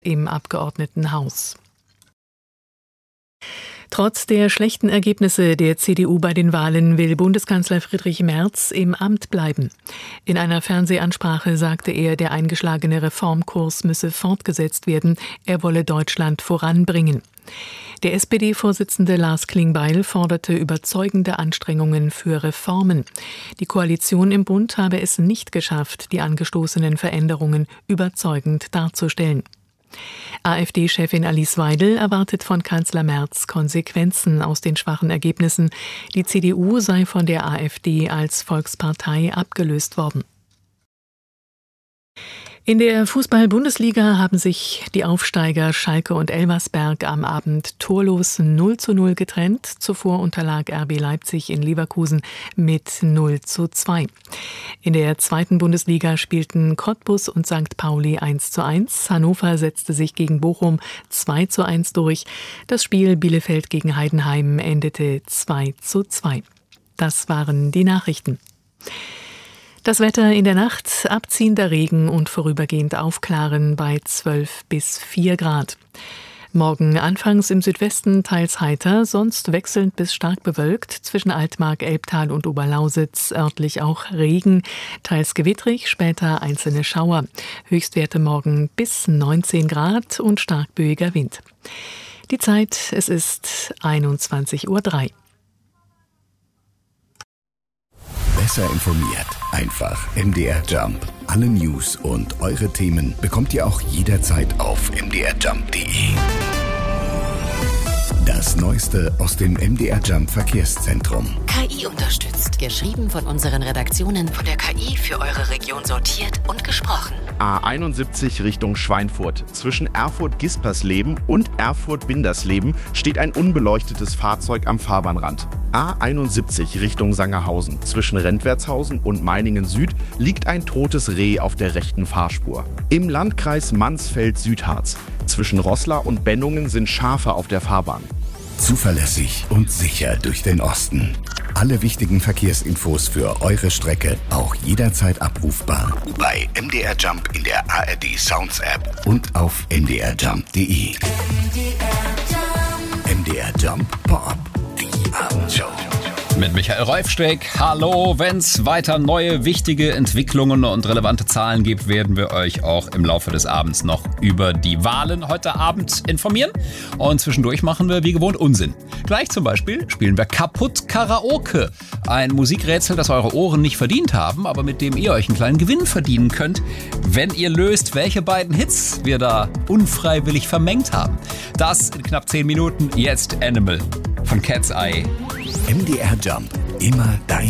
im Abgeordnetenhaus. Trotz der schlechten Ergebnisse der CDU bei den Wahlen will Bundeskanzler Friedrich Merz im Amt bleiben. In einer Fernsehansprache sagte er, der eingeschlagene Reformkurs müsse fortgesetzt werden, er wolle Deutschland voranbringen. Der SPD-Vorsitzende Lars Klingbeil forderte überzeugende Anstrengungen für Reformen. Die Koalition im Bund habe es nicht geschafft, die angestoßenen Veränderungen überzeugend darzustellen. AfD-Chefin Alice Weidel erwartet von Kanzler Merz Konsequenzen aus den schwachen Ergebnissen. Die CDU sei von der AfD als Volkspartei abgelöst worden. In der Fußball-Bundesliga haben sich die Aufsteiger Schalke und Elversberg am Abend torlos 0:0 getrennt. Zuvor unterlag RB Leipzig in Leverkusen mit 0:2. In der zweiten Bundesliga spielten Cottbus und St. Pauli 1:1. Hannover setzte sich gegen Bochum 2:1 durch. Das Spiel Bielefeld gegen Heidenheim endete 2:2. Das waren die Nachrichten. Das Wetter in der Nacht, abziehender Regen und vorübergehend Aufklaren bei 12 bis 4 Grad. Morgen anfangs im Südwesten teils heiter, sonst wechselnd bis stark bewölkt. Zwischen Altmark, Elbtal und Oberlausitz örtlich auch Regen, teils gewittrig, später einzelne Schauer. Höchstwerte morgen bis 19 Grad und stark böiger Wind. Die Zeit, es ist 21:03 Uhr. Besser informiert. Einfach MDR Jump. Alle News und eure Themen bekommt ihr auch jederzeit auf mdrjump.de. Das Neueste aus dem MDR Jump Verkehrszentrum. KI unterstützt. Geschrieben von unseren Redaktionen. Von der KI für eure Region sortiert und gesprochen. A71 Richtung Schweinfurt. Zwischen Erfurt-Gispersleben und Erfurt-Windersleben steht ein unbeleuchtetes Fahrzeug am Fahrbahnrand. A71 Richtung Sangerhausen. Zwischen Rentwertshausen und Meiningen Süd liegt ein totes Reh auf der rechten Fahrspur. Im Landkreis Mansfeld-Südharz. Zwischen Roßla und Bennungen sind Schafe auf der Fahrbahn. Zuverlässig und sicher durch den Osten. Alle wichtigen Verkehrsinfos für eure Strecke auch jederzeit abrufbar bei MDR Jump in der ARD Sounds App und auf mdrjump.de. MDR Jump Pop, die Abendshow. Mit Michael Reufsteck. Hallo, wenn's weiter neue, wichtige Entwicklungen und relevante Zahlen gibt, werden wir euch auch im Laufe des Abends noch über die Wahlen heute Abend informieren. Und zwischendurch machen wir wie gewohnt Unsinn. Gleich zum Beispiel spielen wir Kaputt Karaoke. Ein Musikrätsel, das eure Ohren nicht verdient haben, aber mit dem ihr euch einen kleinen Gewinn verdienen könnt, wenn ihr löst, welche beiden Hits wir da unfreiwillig vermengt haben. Das in knapp 10 Minuten. Jetzt Animal von Cat's Eye. MDR Jump. Immer dein